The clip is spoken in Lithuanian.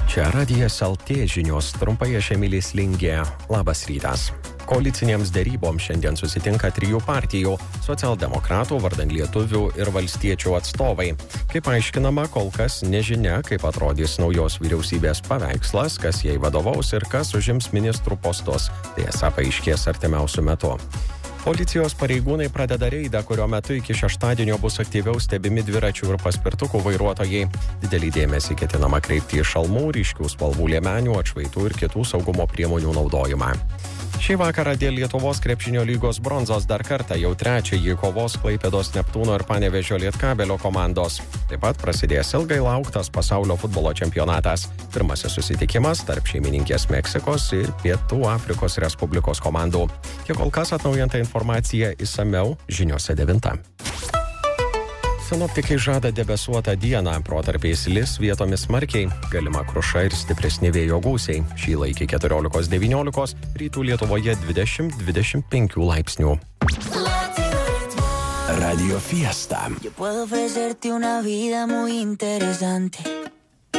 Čia Radijas LT žinios, trumpai aš Emilis Lingė. Labas rytas. Koalicinėms deryboms šiandien susitinka 3 partijų – socialdemokratų, vardan lietuvių ir valstiečių atstovai. Kaip aiškinama, kol kas nežinia, kaip atrodys naujos vyriausybės paveikslas, kas jai vadovaus ir kas užims ministrų postus. Tai esą paaiškės artimiausiu metu. Policijos pareigūnai pradeda reidą, kurio metu iki šeštadienio bus aktyviau stebimi dviračių ir paspirtukų vairuotojai. Didelį dėmesį ketinama kreipti į šalmų, ryškių spalvų liemenių, atšvaitų ir kitų saugumo priemonių naudojimą. Šį vakarą dėl Lietuvos krepšinio lygos bronzos dar kartą jau trečiąjį kovos Klaipėdos Neptūno ir Panevėžio Lietkabelio komandos. Taip pat prasidės ilgai lauktas pasaulio futbolo čempionatas. Pirmasis susitikimas tarp šeimininkės Meksikos ir Pietų Afrikos Respublikos komandų. Tiek kol kas atnaujinta informacija išsamiau žiniose 9. Sinoptikai žada debesuotą dieną, protarpiais lis vietomis smarkiai, galima kruša ir stipresni vėjo gūsiai. Šįla iki 14-19, rytų Lietuvoje 20-25 laipsnių. Radio Fiesta. Yo puedo ofrecerte una vida muy interesante,